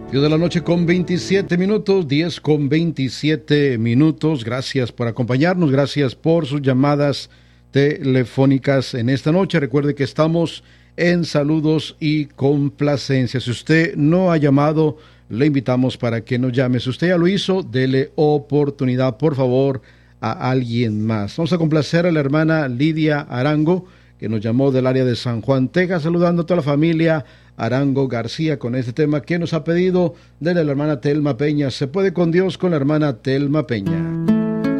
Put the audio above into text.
10 de la noche con 27 minutos, 10 con 27 minutos. Gracias por acompañarnos, gracias por sus llamadas telefónicas en esta noche. Recuerde que estamos en saludos y complacencias. Si usted no ha llamado, le invitamos para que nos llame. Si usted ya lo hizo, dele oportunidad, por favor, a alguien más. Vamos a complacer a la hermana Lidia Arango, que nos llamó del área de San Juan, Texas, saludando a toda la familia Arango García con este tema que nos ha pedido de la hermana Telma Peña. Se puede con Dios, con la hermana Telma Peña.